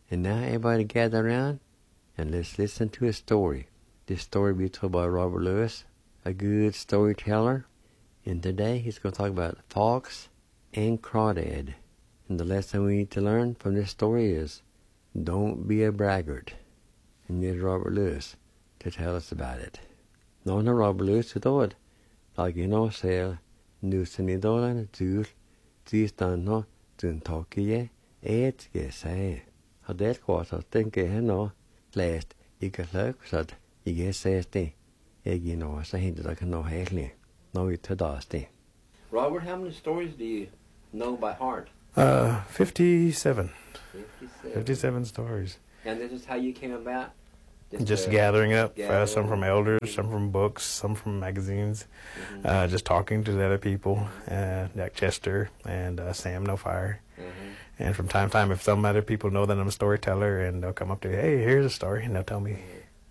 And now everybody gather around and let's listen to a story. This story will be told by Robert Lewis, a good storyteller. And today he's going to talk about Fox and Crawdad. And the lesson we need to learn from this story is, don't be a braggart. And here's Robert Lewis to tell us about it. Nå har Robert Lewis utåt, lagin og sel, nusen I dålen, dul, tistan nå, dun tokje, et gesæ. Har det kvart at den ge nå, læst, ikke løk, så at ikke sæs det. Ikke nå, så henter der kan nå hellig. Nå I til dags det. Robert, how many stories do you know by heart? 57. 57 stories. And this is how you came about? Just gathering up, some from elders, some from books, some from magazines, just talking to the other people, Jack Chester and Sam No Fire. And from time to time, if some other people know that I'm a storyteller, and they'll come up to me, hey, here's a story, and they'll tell me.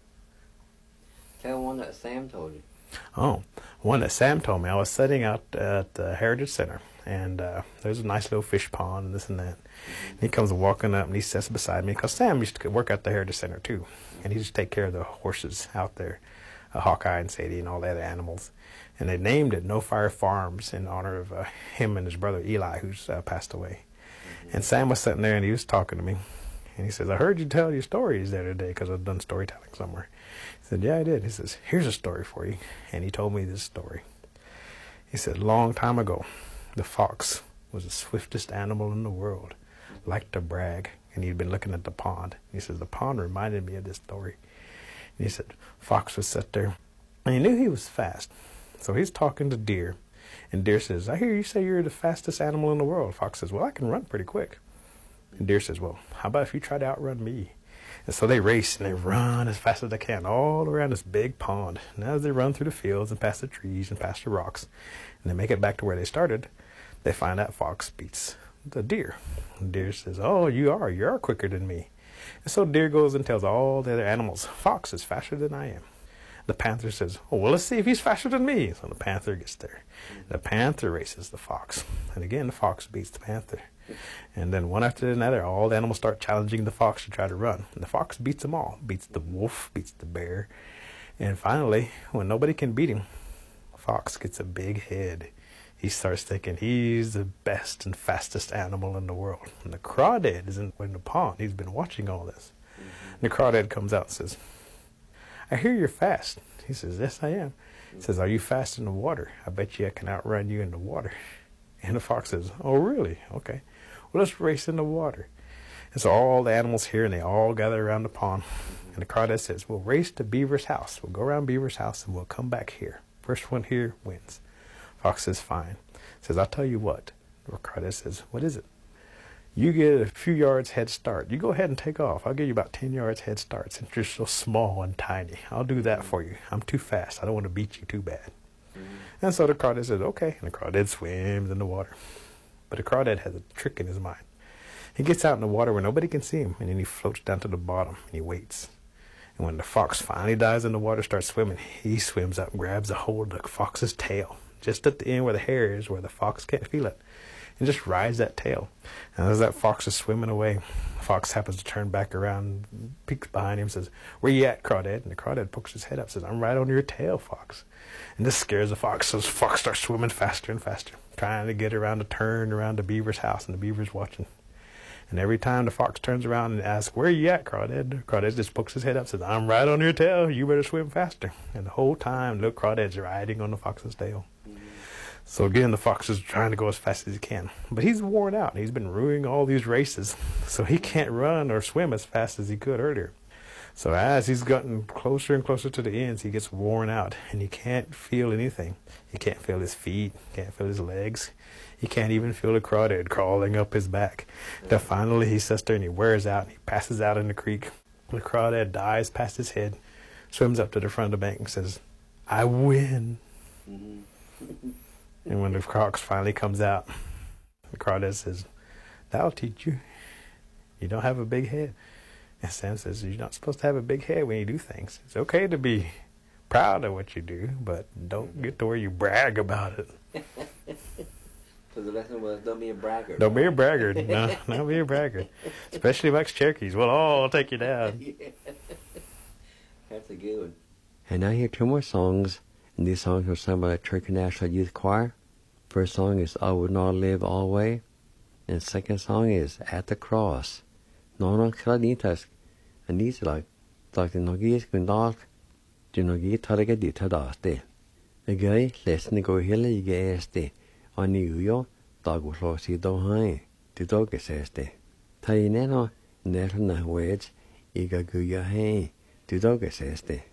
Tell one that Sam told you. Oh, one that Sam told me. I was sitting out at the Heritage Center, and there's a nice little fish pond and this and that. And he comes walking up, and he sits beside me, because Sam used to work at the Heritage Center, too. And he used to take care of the horses out there, Hawkeye and Sadie and all the other animals. And they named it No Fire Farms in honor of him and his brother Eli, who's passed away. And Sam was sitting there, and he was talking to me. And he says, I heard you tell your stories the other day, because I've done storytelling somewhere. He said, yeah, I did. He says, here's a story for you. And he told me this story. He said, long time ago, the fox was the swiftest animal in the world, liked to brag. And he'd been looking at the pond. He says, the pond reminded me of this story. And he said, Fox was set there. And he knew he was fast. So he's talking to Deer. And Deer says, I hear you say you're the fastest animal in the world. Fox says, well, I can run pretty quick. And Deer says, well, how about if you try to outrun me? And so they race and they run as fast as they can all around this big pond. And as they run through the fields and past the trees and past the rocks, and they make it back to where they started, they find out Fox beats the Deer. And Deer says, oh, you are quicker than me. And so Deer goes and tells all the other animals, Fox is faster than I am. The Panther says, oh, well, let's see if he's faster than me. So the Panther gets there. The Panther races the Fox. And again, the Fox beats the Panther. And then one after another, all the animals start challenging the Fox to try to run. And the Fox beats them all. Beats the wolf, beats the bear. And finally, when nobody can beat him, Fox gets a big head. He starts thinking he's the best and fastest animal in the world. And the Crawdad is in the pond. He's been watching all this. And the Crawdad comes out and says, I hear you're fast. He says, yes, I am. He says, are you fast in the water? I bet you I can outrun you in the water. And the Fox says, oh, really? Okay. Well, let's race in the water. And so all the animals here, and they all gather around the pond. And the Crawdad says, we'll race to Beaver's house. We'll go around Beaver's house, and we'll come back here. First one here wins. Fox says, fine. Says, I'll tell you what. The Crawdad says, what is it? You get a few yards head start. You go ahead and take off. I'll give you about 10 yards head start since you're so small and tiny. I'll do that for you. I'm too fast. I don't want to beat you too bad. And so the Crawdad says, okay. And the Crawdad swims in the water. But the Crawdad has a trick in his mind. He gets out in the water where nobody can see him, and then he floats down to the bottom, and he waits. And when the Fox finally dives in the water, starts swimming, he swims up and grabs a hold of the Fox's tail, just at the end where the hair is, where the Fox can't feel it, and just rides that tail. And as that Fox is swimming away, the Fox happens to turn back around, peeks behind him, says, where you at, Crawdad? And the Crawdad pokes his head up, says, I'm right on your tail, Fox. And this scares the Fox, so the Fox starts swimming faster and faster, trying to get around the turn around the Beaver's house, and the Beaver's watching. And every time the Fox turns around and asks, where you at, Crawdad? Crawdad just pokes his head up, says, I'm right on your tail, you better swim faster. And the whole time, little Crawdad's riding on the Fox's tail. So again, the Fox is trying to go as fast as he can. But he's worn out. He's been ruining all these races, so he can't run or swim as fast as he could earlier. So as he's gotten closer and closer to the ends, he gets worn out, and he can't feel anything. He can't feel his feet, can't feel his legs. He can't even feel the Crawdad crawling up his back. Then finally he sits there and he wears out, and he passes out in the creek. The Crawdad dives past his head, swims up to the front of the bank and says, I win. And when the Fox finally comes out, the Crawdad says, that'll teach you. You don't have a big head. And Sam says, you're not supposed to have a big head when you do things. It's okay to be proud of what you do, but don't get to where you brag about it. So the lesson was, don't be a braggart. Don't be a braggart. No, don't be a braggart. Especially amongst Cherokees. Well, I'll take you down. Yeah. That's a good one. And now here are two more songs. And these songs were sung by the Cherokee National Youth Choir. First song is I Would Not Live Always. And the second song is At the Cross. Nó Kalanitas. And these are like the Nogis Gundalk. The Nogi Targa di Tadaste. A guy, listen to go hill, you get este. On the Uyo, dog was lost, you don't hang. The dog is este. Taineno, never na words, you got go your hay. The dog is este.